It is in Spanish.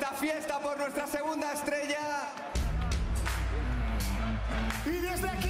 esta fiesta por nuestra segunda estrella. Y desde aquí